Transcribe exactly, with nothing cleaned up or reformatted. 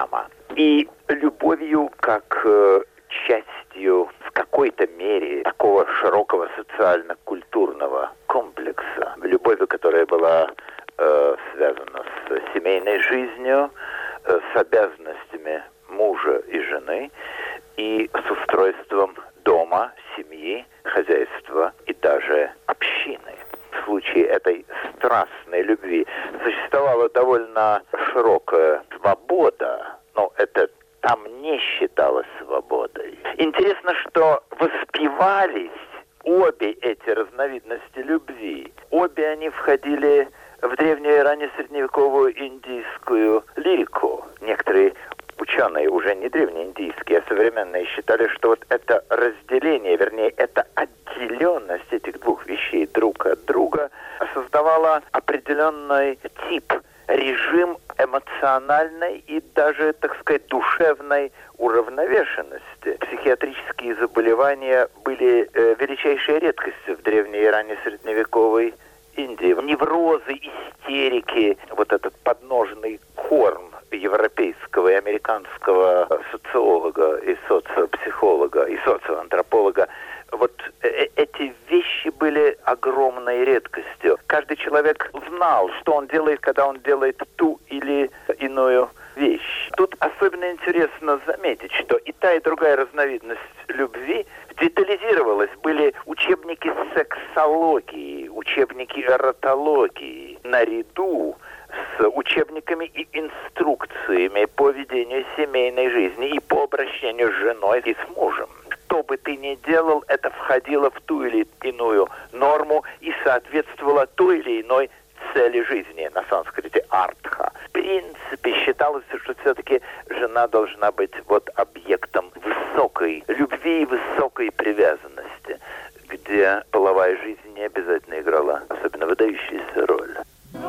ислама. И любовью как э, частью в какой-то мере такого широкого социально-культурного комплекса. Любовью, которая была э, связана с семейной жизнью, э, с обязанностями мужа и жены и с устройством дома, семьи, хозяйства и даже общины. В случае этой страстной любви существовала довольно широкая свобода, но это там не считалось свободой. Интересно, что воспевались обе эти разновидности любви. Обе они входили в древнюю и раннесредневековую индийскую лирику. Некоторые ученые, уже не древнеиндийские, а современные, считали, что вот это разделение, вернее, это отделенность этих двух вещей друг от друга создавала определенный тип, режим эмоциональной и даже, так сказать, душевной уравновешенности. Психиатрические заболевания были э, величайшей редкостью в древней и раннесредневековой Индии. Неврозы, истерики, вот этот подножный корм европейского и американского социолога и социопсихолога и социоантрополога, вот э- эти вещи были огромной редкостью. Каждый человек знал, что он делает, когда он делает ту или иную вещь. Тут особенно интересно заметить, что и та, и другая разновидность любви детализировалась. Были учебники сексологии, учебники эротологии, наряду с учебниками и инструкциями по ведению семейной жизни и по обращению с женой и с мужем. Что бы ты ни делал, это входило в ту или иную норму и соответствовало той или иной цели жизни, на санскрите артха. В принципе, считалось, что все-таки жена должна быть вот объектом высокой любви и высокой привязанности, где половая жизнь не обязательно играла особенно выдающуюся роль.